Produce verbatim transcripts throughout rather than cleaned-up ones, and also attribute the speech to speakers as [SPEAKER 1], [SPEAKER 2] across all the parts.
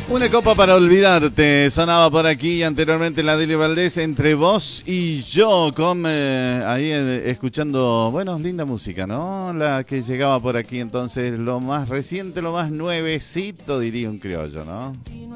[SPEAKER 1] Una copa para olvidarte, sonaba por aquí anteriormente la Deli Valdés, Entre vos y yo, con eh, ahí eh, escuchando, bueno, linda música, ¿no? La que llegaba por aquí entonces, lo más reciente, lo más nuevecito, diría un criollo, ¿no?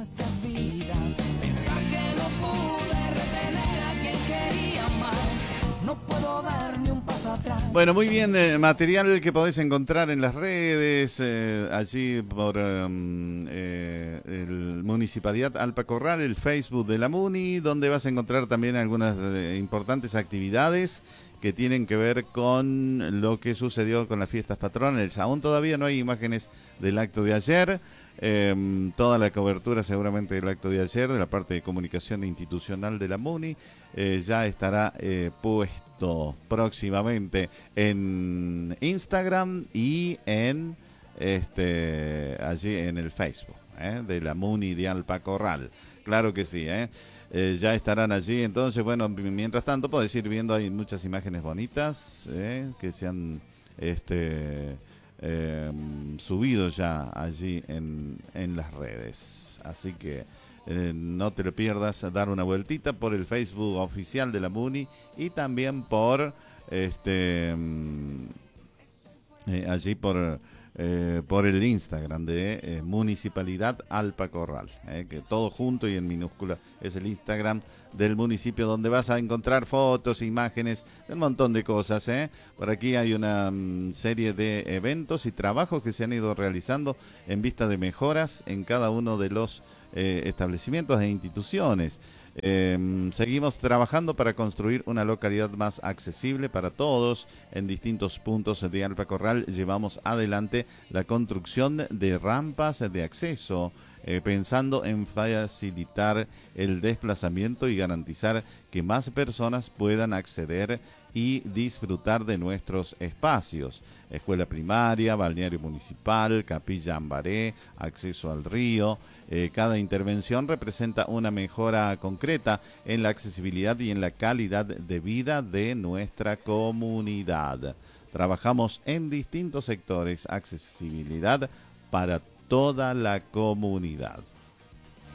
[SPEAKER 1] Bueno, muy bien, eh, material que podés encontrar en las redes, eh, allí por um, eh, el Municipalidad Alpa Corral, el Facebook de la Muni, donde vas a encontrar también algunas eh, importantes actividades que tienen que ver con lo que sucedió con las fiestas patronales. Aún todavía no hay imágenes del acto de ayer. Eh, toda la cobertura seguramente del acto de ayer de la parte de comunicación institucional de la Muni eh, ya estará eh, puesto próximamente en Instagram y en este allí en el Facebook ¿eh? de la Muni de Alpa Corral. Claro que sí, ¿eh? Eh, ya estarán allí. Entonces, bueno, mientras tanto podés ir viendo, hay muchas imágenes bonitas ¿eh? que se han este Eh, subido ya allí en, en las redes, así que eh, no te lo pierdas, dar una vueltita por el Facebook oficial de la Muni y también por este eh, allí por eh, por el Instagram de eh, Municipalidad Alpa Corral, eh, que todo junto y en minúscula es el Instagram del municipio, donde vas a encontrar fotos, imágenes, un montón de cosas. ¿eh? Por aquí hay una um, serie de eventos y trabajos que se han ido realizando en vista de mejoras en cada uno de los eh, establecimientos e instituciones. Eh, seguimos trabajando para construir una localidad más accesible para todos. En distintos puntos de Alpa Corral llevamos adelante la construcción de rampas de acceso, eh, pensando en facilitar el desplazamiento y garantizar que más personas puedan acceder y disfrutar de nuestros espacios. Escuela primaria, balneario municipal, capilla Ambaré, acceso al río. Eh, cada intervención representa una mejora concreta en la accesibilidad y en la calidad de vida de nuestra comunidad. Trabajamos en distintos sectores, accesibilidad para toda la comunidad.